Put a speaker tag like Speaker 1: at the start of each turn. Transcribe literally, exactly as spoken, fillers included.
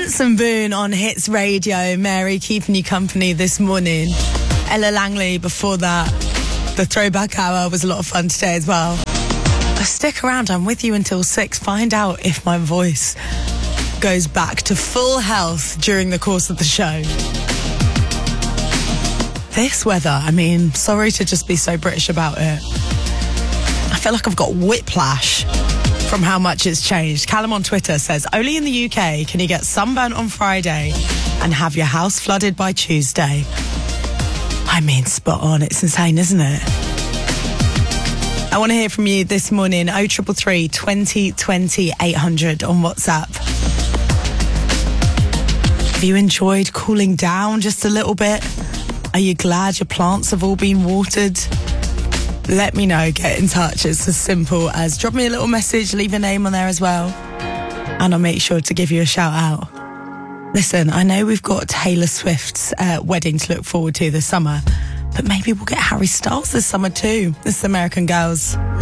Speaker 1: Benson Boone on Hits Radio. Mary keeping you company this morning. Ella Langley before that. The throwback hour was a lot of fun today as well. But stick around, I'm with you until six. Find out if my voice goes back to full health during the course of the show. This weather, I mean, sorry to just be so British about it. I feel like I've got whiplash from how much it's changed. Callum on Twitter says, only in the U K can you get sunburnt on Friday and have your house flooded by Tuesday. I mean, spot on. It's insane, isn't it? I want to hear from you this morning. oh three three three, twenty twenty, eight hundred on WhatsApp. Have you enjoyed cooling down just a little bit? Are you glad your plants have all been watered? Let me know. Get in touch. It's as simple as drop me a little message, leave a name on there as well, and I'll make sure to give you a shout out. Listen, I know we've got Taylor Swift's uh, wedding to look forward to this summer, but maybe we'll get Harry Styles this summer too. This is American Girls.